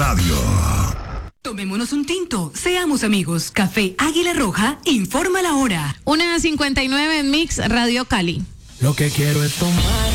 Radio. Tomémonos un tinto, seamos amigos. Café Águila Roja informa la hora. 1:59 en Mix Radio Cali. Lo que quiero es tomar